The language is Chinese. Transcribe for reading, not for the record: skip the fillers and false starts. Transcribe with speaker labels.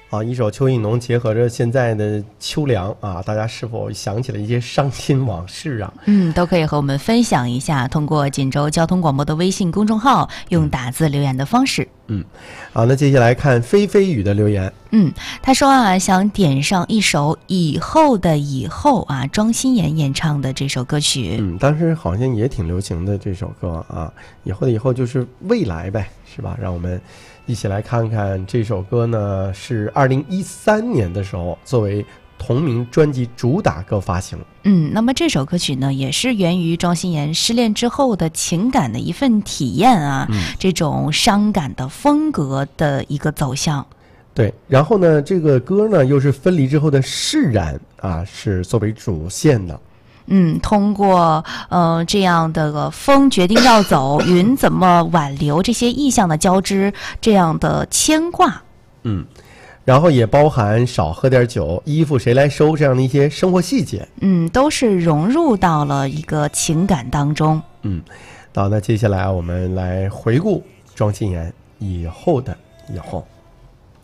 Speaker 1: 啊，一首《邱意浓》结合着现在的秋凉啊，大家是否想起了一些伤心往事啊？
Speaker 2: 都可以和我们分享一下，通过锦州交通广播的微信公众号，用打字留言的方式。
Speaker 1: 好，那接下来看飞飞雨的留言。
Speaker 2: 他说啊，想点上一首《以后的以后》啊，庄心妍演唱的这首歌曲。
Speaker 1: 当时好像也挺流行的这首歌啊，以后的以后就是未来呗，是吧？让我们一起来看看这首歌呢，是2013年的时候作为同名专辑主打歌发行。
Speaker 2: 那么这首歌曲呢，也是源于庄心妍失恋之后的情感的一份体验啊，这种伤感的风格的一个走向。
Speaker 1: 对，然后呢，这个歌呢又是分离之后的释然啊，是作为主线的。
Speaker 2: 通过这样的风决定要走，云怎么挽留这些意象的交织，这样的牵挂。
Speaker 1: 然后也包含少喝点酒，衣服谁来收这样的一些生活细节。
Speaker 2: 都是融入到了一个情感当中。
Speaker 1: 好，那接下来我们来回顾庄心妍以后的以后。